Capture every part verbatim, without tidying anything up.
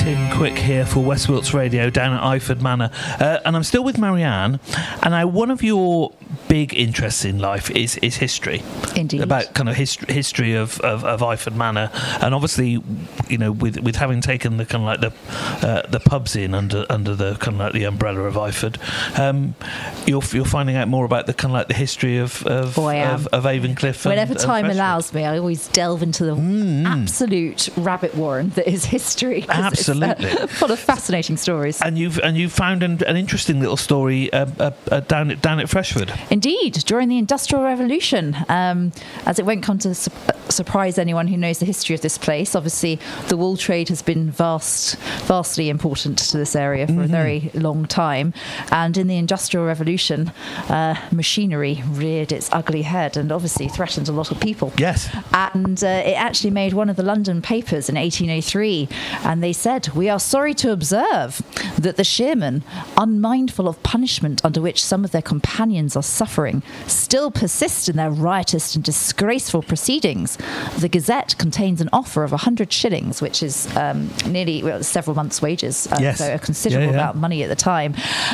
Tim Quick here for West Wilts Radio down at Iford Manor, uh, and I'm still with Marianne. And now, one of your big interests in life is is history. Indeed. About kind of hist- history of, of, of Iford Manor, and obviously, you know, with with having taken the kind of like the uh, the pubs in under under the kind of like the umbrella of Iford, um, you're you're finding out more about the kind of like the history of of, oh, I am. of, of Avon-Cliff. Whenever and, time and allows me, I always delve into the mm. absolute rabbit warren that is history. Absolutely, it's, uh, full of fascinating stories. And you've and you've found an, an interesting little story uh, uh, uh, down at down at Freshford. Indeed, during the Industrial Revolution, um, as it won't come to su- surprise anyone who knows the history of this place. Obviously, the wool trade has been vast, vastly important to this area for mm-hmm. a very long time. And in the Industrial Revolution, uh, machinery reared its ugly head and obviously threatened a lot of people. Yes. And uh, it actually made one of the London papers in eighteen oh three, and they said, "We are sorry to observe that the shearmen, unmindful of punishment under which some of their companions are suffering, still persist in their riotous and disgraceful proceedings. The Gazette contains an offer of one hundred shillings, which is um, nearly well, several months' wages, uh, yes. so a considerable yeah, yeah. amount of money at the time,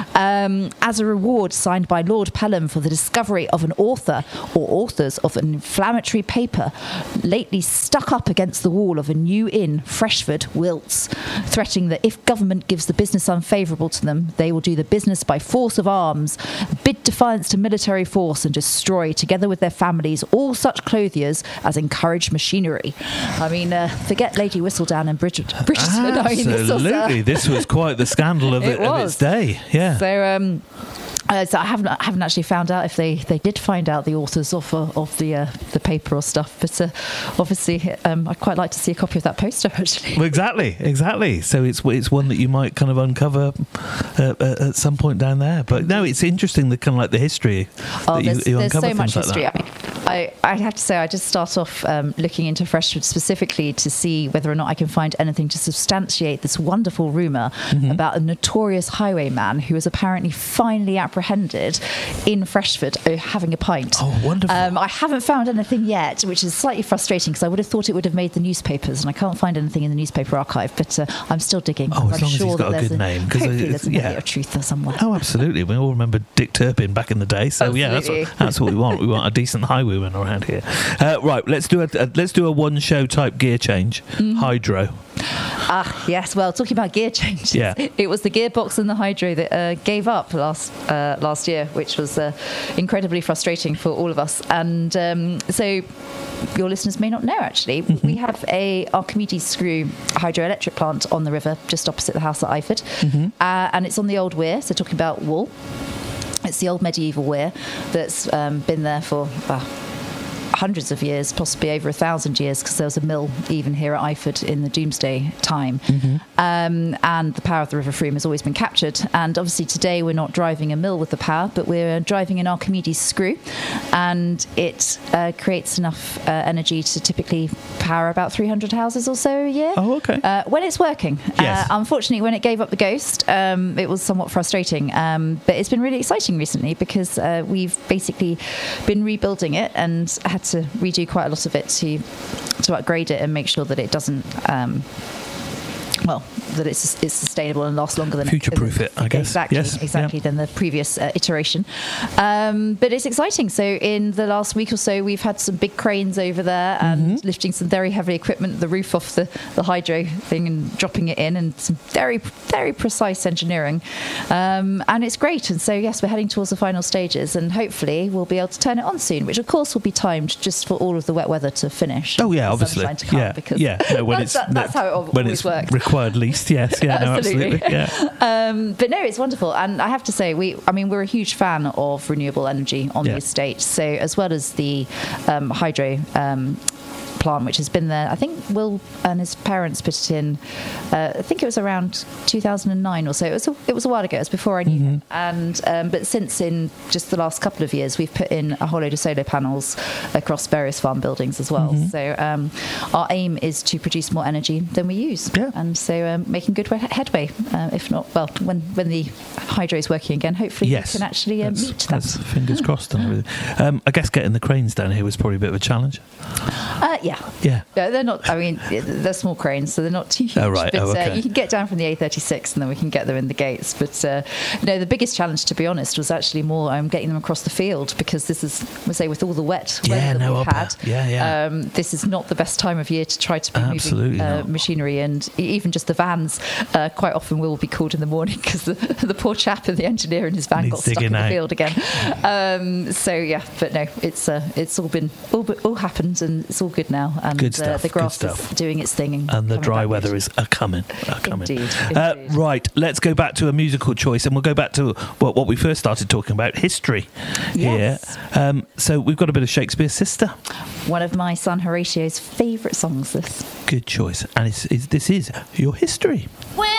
um, as a reward signed by Lord Pelham for the discovery of an author or authors of an inflammatory paper lately stuck up against the wall of a new inn, Freshford, Wilts, threatening that if government gives the business unfavourable to them, they will do the business by force of arms, bid defiance to military force, and destroy, together with their families, all such clothiers as encourage machinery." I mean, uh, forget Lady Whistledown and Bridget. Bridgerton. Absolutely, I mean, this was, uh, this was quite the scandal of, it it, of its day. Yeah. So. Um, Uh, so I haven't I haven't actually found out if they, they did find out the authors of uh, of the uh, the paper or stuff, but uh, obviously um, I'd quite like to see a copy of that poster actually. Well, exactly, exactly. So it's it's one that you might kind of uncover uh, uh, at some point down there. But no, it's interesting the kind of like the history. Oh, that there's, you, you there's uncover so much things history. like I mean, I I have to say I just start off um, looking into Freshford specifically to see whether or not I can find anything to substantiate this wonderful rumour mm-hmm. about a notorious highwayman who was apparently finally apprehended in Freshford uh, having a pint. Oh, wonderful. Um, I haven't found anything yet, which is slightly frustrating because I would have thought it would have made the newspapers, and I can't find anything in the newspaper archive, but uh, I'm still digging. Oh, as I'm long sure as he's got that a good a, name. Hopefully it, there's a yeah. bit of truth there somewhere. Oh, absolutely. We all remember Dick Turpin back in the day, so absolutely. yeah, that's what, that's what we want. We want a decent highwayman around here. Uh, right, let's do a, a let's do a one show type gear change. Mm-hmm. Hydro. Ah, yes. Well, talking about gear changes, yeah. it was the gearbox and the hydro that uh, gave up last uh, last year, which was uh, incredibly frustrating for all of us. And um, so, your listeners may not know, actually, mm-hmm. we have a Archimedes screw hydroelectric plant on the river just opposite the house at Iford, mm-hmm. uh, and it's on the old weir. So, talking about wool, it's the old medieval weir that's um, been there for. Well, hundreds of years, possibly over a thousand years, because there was a mill even here at Iford in the Doomsday time. Mm-hmm. Um, and the power of the River Frome has always been captured. And obviously today we're not driving a mill with the power, but we're driving an Archimedes screw, and it uh, creates enough uh, energy to typically power about three hundred houses or so a year. Oh, okay. Uh, when it's working. Yes. Uh, unfortunately, when it gave up the ghost, um, it was somewhat frustrating. Um, but it's been really exciting recently because uh, we've basically been rebuilding it and had to redo quite a lot of it to to upgrade it and make sure that it doesn't um, well, that it's it's sustainable and lasts longer than future-proof it, I guess. Exactly, yes. exactly. Yeah. Than the previous uh, iteration. Um, but it's exciting. So in the last week or so, we've had some big cranes over there and mm-hmm. lifting some very heavy equipment, the roof off the, the hydro thing and dropping it in, and some very very precise engineering. Um, and it's great. And so yes, we're heading towards the final stages, and hopefully we'll be able to turn it on soon. Which of course will be timed just for all of the wet weather to finish. Oh yeah, obviously. To come, yeah, because yeah. No, when that's, it's that, that's how it always when it's works. Required least, yes, yeah, no, absolutely, yeah. Um, but no, it's wonderful, and I have to say, we, I mean, we're a huge fan of renewable energy on yeah. the estate. So as well as the um, hydro. Um, plant which has been there, I think Will and his parents put it in uh, I think it was around two thousand nine or so. It was a, it was a while ago. It was before I knew mm-hmm. him. And um, but since in just the last couple of years we've put in a whole load of solar panels across various farm buildings as well. Mm-hmm. So um, our aim is to produce more energy than we use, yeah. and so um, making good headway. Uh, if not, well, when when the hydro is working again, hopefully yes. we can actually uh, meet that. Fingers crossed and everything. Um, I guess getting the cranes down here was probably a bit of a challenge. Uh, yeah. Yeah. Yeah, they're not. I mean, they're small cranes, so they're not too huge. Oh, right. But Oh, okay. uh, you can get down from the A thirty-six, and then we can get them in the gates. But uh, no, the biggest challenge, to be honest, was actually more um, getting them across the field, because this is, we say, with all the wet Yeah, weather that no, we've I'll had. bet. Yeah, yeah. Um, this is not the best time of year to try to be Absolutely moving uh, not. machinery, and e- even just the vans. Uh, quite often will be called in the morning because the, the poor chap and the engineer in his van Needs got stuck digging in the out. field again. Um, so yeah, but no, it's uh, it's all been all, all happened, and it's all good now. And Good uh, stuff, the good grass stuff. is doing its thing, and, And the coming dry back weather good. is a coming. A coming. Indeed, Uh, indeed. right, let's go back to a musical choice, and we'll go back to what, what we first started talking about, history. Yes. Here. Um, so we've got a bit of Shakespeare's Sister. One of my son Horatio's favourite songs. This. Good choice. And it's, it's, this is your history. When